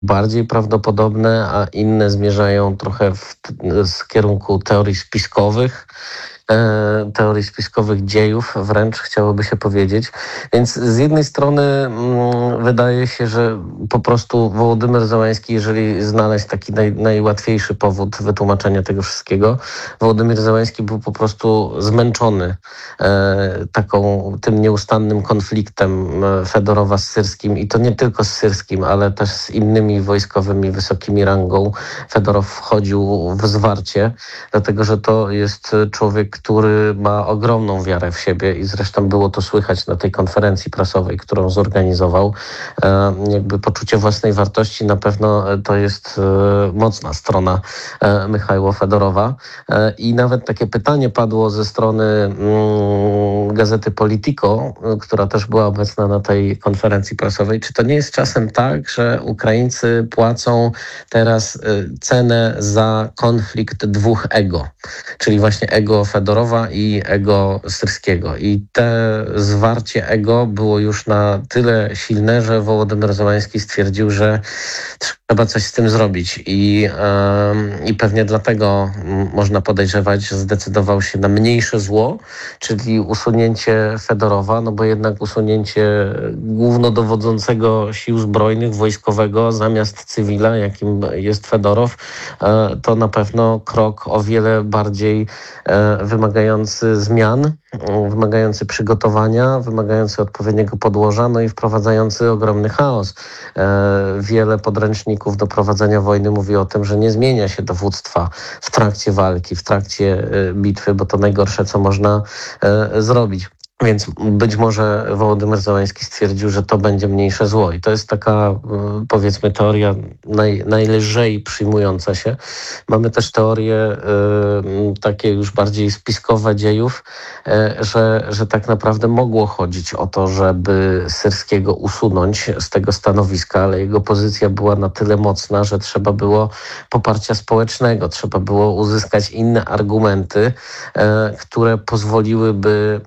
bardziej prawdopodobne, a inne zmierzają trochę z kierunku teorii spiskowych dziejów wręcz, chciałoby się powiedzieć. Więc z jednej strony wydaje się, że po prostu Wołodymyr Zełenski, jeżeli znaleźć taki najłatwiejszy powód wytłumaczenia tego wszystkiego, Wołodymyr Zełenski był po prostu zmęczony tym nieustannym konfliktem Fedorowa z Syrskim i to nie tylko z Syrskim, ale też z innymi wojskowymi wysokimi rangą. Fedorow wchodził w zwarcie, dlatego że to jest człowiek, który ma ogromną wiarę w siebie i zresztą było to słychać na tej konferencji prasowej, którą zorganizował. Jakby poczucie własnej wartości na pewno to jest mocna strona Michajła Fedorowa. I nawet takie pytanie padło ze strony gazety Politico, która też była obecna na tej konferencji prasowej. Czy to nie jest czasem tak, że Ukraińcy płacą teraz cenę za konflikt dwóch ego, czyli właśnie ego Fedorowa i ego Syrskiego. I te zwarcie ego było już na tyle silne, że Wołodymyr Zełenski stwierdził, że trzeba coś z tym zrobić. I pewnie dlatego można podejrzewać, że zdecydował się na mniejsze zło, czyli usunięcie Fedorowa, no bo jednak usunięcie głównodowodzącego sił zbrojnych, wojskowego zamiast cywila, jakim jest Fedorow, to na pewno krok o wiele bardziej wymagający zmian, wymagający przygotowania, wymagający odpowiedniego podłoża, no i wprowadzający ogromny chaos. Wiele podręczników do prowadzenia wojny mówi o tym, że nie zmienia się dowództwa w trakcie walki, w trakcie bitwy, bo to najgorsze, co można zrobić. Więc być może Wołodymyr Zełenski stwierdził, że to będzie mniejsze zło. I to jest taka, powiedzmy, teoria najlżej przyjmująca się. Mamy też teorie takie już bardziej spiskowe dziejów, że tak naprawdę mogło chodzić o to, żeby Syrskiego usunąć z tego stanowiska, ale jego pozycja była na tyle mocna, że trzeba było poparcia społecznego, trzeba było uzyskać inne argumenty, które pozwoliłyby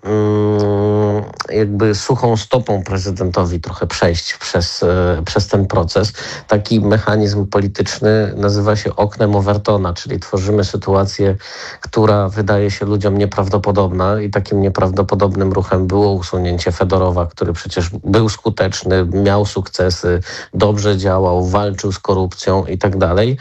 jakby suchą stopą prezydentowi trochę przejść przez ten proces. Taki mechanizm polityczny nazywa się oknem Overtona, czyli tworzymy sytuację, która wydaje się ludziom nieprawdopodobna i takim nieprawdopodobnym ruchem było usunięcie Fedorowa, który przecież był skuteczny, miał sukcesy, dobrze działał, walczył z korupcją i tak dalej,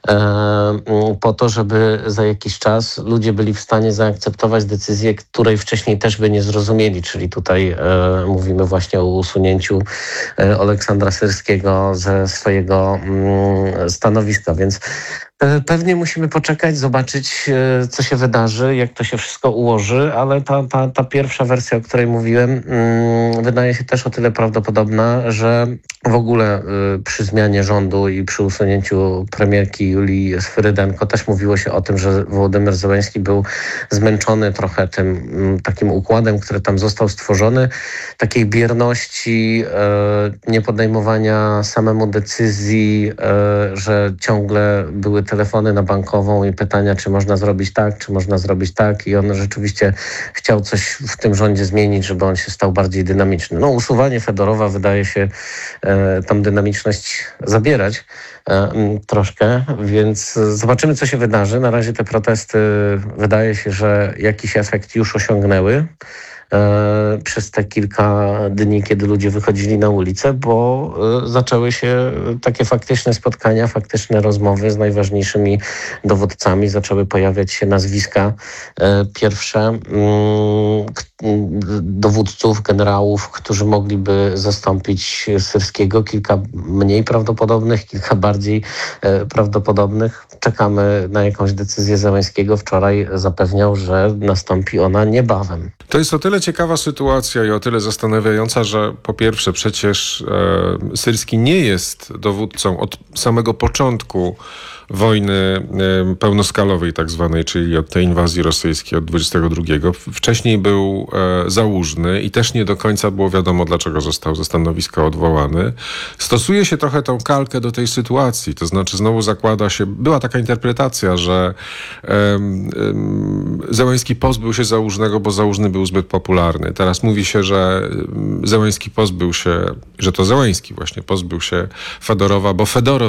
po to, żeby za jakiś czas ludzie byli w stanie zaakceptować decyzję, której wcześniej też by nie zrozumieli, czyli tutaj mówimy właśnie o usunięciu Oleksandra Syrskiego ze swojego stanowiska, więc pewnie musimy poczekać, zobaczyć, co się wydarzy, jak to się wszystko ułoży, ale ta pierwsza wersja, o której mówiłem, wydaje się też o tyle prawdopodobna, że w ogóle przy zmianie rządu i przy usunięciu premierki Julii Swyrydenko też mówiło się o tym, że Wołodymyr Zełenski był zmęczony trochę tym takim układem, który tam został stworzony, takiej bierności, niepodejmowania samemu decyzji, że ciągle były telefony na bankową i pytania, czy można zrobić tak, czy można zrobić tak, i on rzeczywiście chciał coś w tym rządzie zmienić, żeby on się stał bardziej dynamiczny. No, usuwanie Fedorowa wydaje się tą dynamiczność zabierać troszkę, więc zobaczymy, co się wydarzy. Na razie te protesty wydaje się, że jakiś efekt już osiągnęły przez te kilka dni, kiedy ludzie wychodzili na ulicę, bo zaczęły się takie faktyczne spotkania, faktyczne rozmowy z najważniejszymi dowódcami, zaczęły pojawiać się nazwiska pierwsze dowódców, generałów, którzy mogliby zastąpić Syrskiego. Kilka mniej prawdopodobnych, kilka bardziej prawdopodobnych. Czekamy na jakąś decyzję Zełenskiego. Wczoraj zapewniał, że nastąpi ona niebawem. To jest o tyle ciekawa sytuacja i o tyle zastanawiająca, że po pierwsze przecież Syrski nie jest dowódcą od samego początku wojny pełnoskalowej tak zwanej, czyli od tej inwazji rosyjskiej od 22. Wcześniej był Załużny i też nie do końca było wiadomo, dlaczego został ze stanowiska odwołany. Stosuje się trochę tą kalkę do tej sytuacji, to znaczy znowu zakłada się, była taka interpretacja, że Zełenski pozbył się Załużnego, bo Załużny był zbyt popularny. Teraz mówi się, że Zełenski pozbył się, że to Zełenski właśnie pozbył się Fedorowa, bo Fedorow